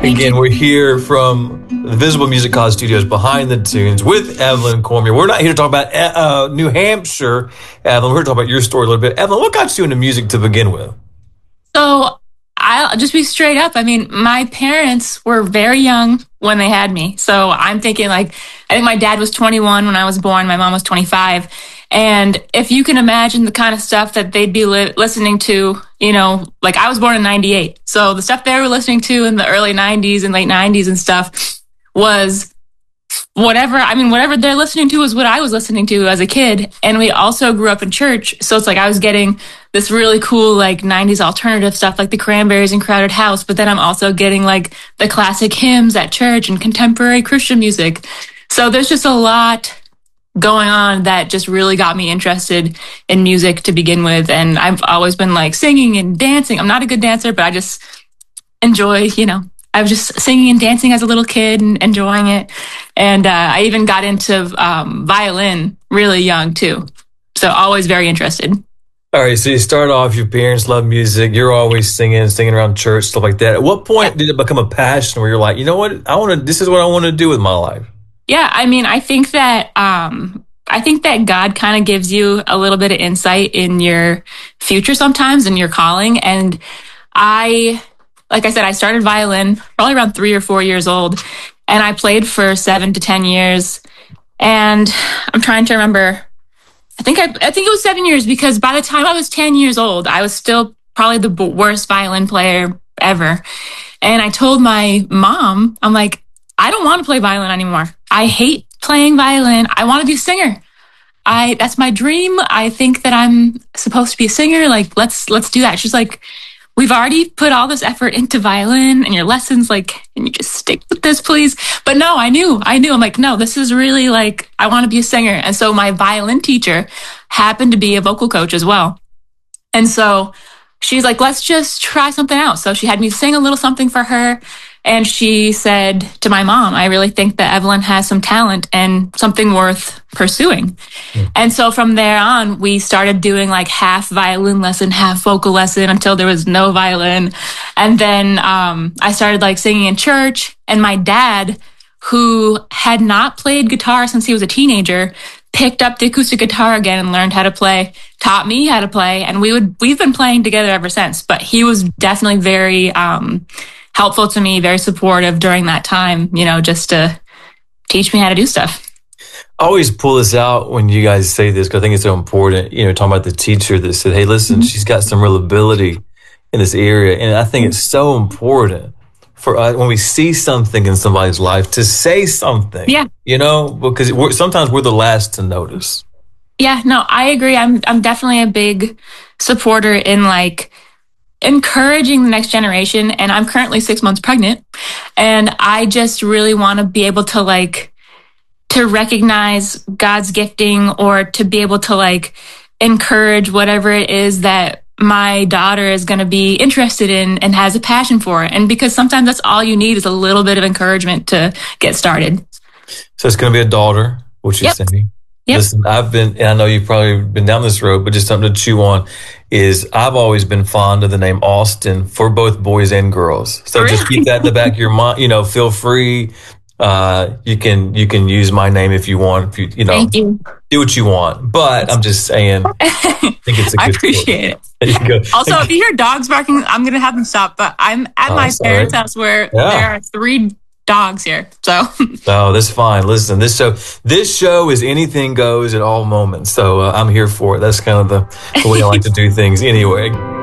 Again, we're here from the Visible Music College Studios behind the tunes with Evelyn Cormier. We're not here to talk about New Hampshire, Evelyn. We're here to talk about your story a little bit. Evelyn, what got you into music to begin with? So I'll just be straight up. I mean, my parents were very young when they had me. So I'm thinking I think my dad was 21 when I was born. My mom was 25. And if you can imagine the kind of stuff that they'd be listening to, I was born in 98. So the stuff they were listening to in the early 90s and late 90s and stuff was whatever they're listening to is what I was listening to as a kid. And we also grew up in church. So it's I was getting this really cool 90s alternative stuff like the Cranberries and Crowded House. But then I'm also getting the classic hymns at church and contemporary Christian music. So there's just a lot going on that just really got me interested in music to begin with. And I've always been singing and dancing. I'm not a good dancer, but I just enjoy, I was just singing and dancing as a little kid and enjoying it. And I even got into violin really young too. So always very interested. All right, so you start off, your parents love music. You're always singing around church, stuff like that. At what point did it become a passion where you're like, you know what, this is what I want to do with my life? Yeah, I mean, I think that God kind of gives you a little bit of insight in your future sometimes and your calling. And like I said, I started violin probably around 3 or 4 years old, and I played for 7 to 10 years. And I'm trying to remember. I think it was 7 years, because by the time I was 10 years old, I was still probably the worst violin player ever. And I told my mom, I'm like, I don't want to play violin anymore. I hate playing violin. I want to be a singer. That's my dream. I think that I'm supposed to be a singer. Let's do that. She's like, we've already put all this effort into violin and your lessons. Can you just stick with this, please? But no, I knew. I'm like, no, this is really I want to be a singer. And so my violin teacher happened to be a vocal coach as well. And so she's like, let's just try something out. So she had me sing a little something for her. And she said to my mom, I really think that Evelyn has some talent and something worth pursuing. Mm. And so from there on, we started doing half violin lesson, half vocal lesson until there was no violin. And then I started singing in church. And my dad, who had not played guitar since he was a teenager, picked up the acoustic guitar again and learned how to play, taught me how to play. And we've been playing together ever since. But he was definitely very helpful to me, very supportive during that time, just to teach me how to do stuff. I always pull this out when you guys say this, because I think it's so important, talking about the teacher that said, hey, listen, she's got some real ability in this area. And I think it's so important for us when we see something in somebody's life to say something, because sometimes we're the last to notice. Yeah, no, I agree. I'm definitely a big supporter in encouraging the next generation. And I'm currently 6 months pregnant, and I just really want to be able to to recognize God's gifting, or to be able to encourage whatever it is that my daughter is going to be interested in and has a passion for. And because sometimes that's all you need is a little bit of encouragement to get started. So it's going to be a daughter, what you're saying. Yep. Listen, and I know you've probably been down this road, but just something to chew on is I've always been fond of the name Austin for both boys and girls. So really? Just keep that in the back of your mind. Feel free. You can use my name if you want. Thank you. Do what you want. But I'm just saying, I think it's a good I appreciate it. There you go. Also, if you hear dogs barking, I'm going to have them stop. But I'm at my parents' house where there are 3 dogs here. So no, that's fine. Listen, this show is anything goes at all moments. So I'm here for it. That's kind of the way I like to do things anyway.